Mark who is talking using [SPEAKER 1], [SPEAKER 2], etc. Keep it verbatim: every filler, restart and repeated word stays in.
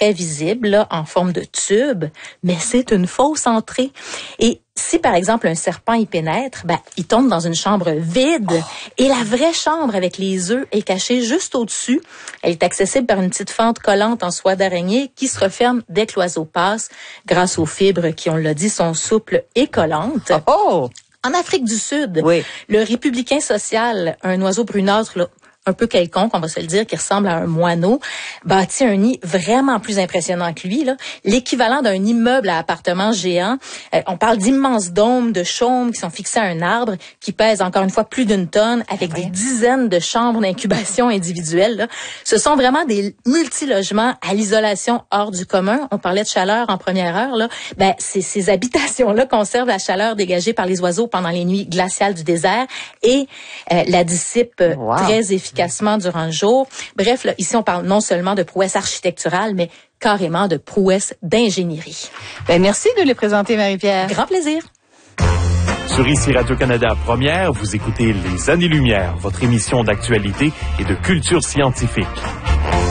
[SPEAKER 1] très visible, là, en forme de tube, mais c'est une fausse entrée. Et si, par exemple, un serpent y pénètre, ben, il tombe dans une chambre vide oh. et la vraie chambre avec les œufs est cachée juste au-dessus. Elle est accessible par une petite fente collante en soie d'araignée qui se referme dès que l'oiseau passe grâce aux fibres qui, on l'a dit, sont souples et collantes.
[SPEAKER 2] Oh.
[SPEAKER 1] En Afrique du Sud,
[SPEAKER 2] oui.
[SPEAKER 1] le républicain social, un oiseau brunâtre, là, un peu quelconque, on va se le dire, qui ressemble à un moineau, bâtit un nid vraiment plus impressionnant que lui, là, l'équivalent d'un immeuble à appartement géant. Euh, on parle d'immenses dômes de chaumes qui sont fixés à un arbre, qui pèsent encore une fois plus d'une tonne, avec des dizaines de chambres d'incubation individuelles. Là. Ce sont vraiment des multilogements à l'isolation hors du commun. On parlait de chaleur en première heure. Là. Ben, c'est, ces habitations-là conservent la chaleur dégagée par les oiseaux pendant les nuits glaciales du désert et euh, la dissipent wow. très efficacement efficacement durant le jour. Bref, là, ici, on parle non seulement de prouesse architecturale, mais carrément de prouesse d'ingénierie.
[SPEAKER 2] Ben, merci de les présenter, Marie-Pierre.
[SPEAKER 1] Grand plaisir.
[SPEAKER 3] Sur ici Radio-Canada Première, vous écoutez Les Années-Lumière, votre émission d'actualité et de culture scientifique.